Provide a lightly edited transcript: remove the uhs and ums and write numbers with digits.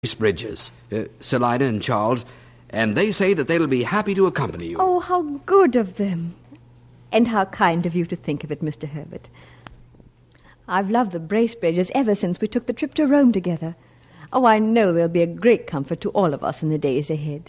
Bracebridges, Selina and Charles, and they say that they'll be happy to accompany you. Oh, how good of them. And how kind of you to think of it, Mr. Herbert. I've loved the Bracebridges ever since we took the trip to Rome together. Oh, I know they'll be a great comfort to all of us in the days ahead.